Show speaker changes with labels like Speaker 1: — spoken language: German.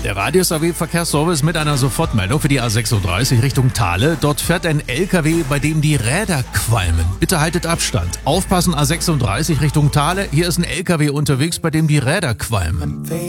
Speaker 1: Der Radius AW Verkehrsservice mit einer Sofortmeldung für die A36 Richtung Thale. Dort fährt ein LKW, bei dem die Räder qualmen. Bitte haltet Abstand. Aufpassen, A36 Richtung Thale. Hier ist ein LKW unterwegs, bei dem die Räder qualmen.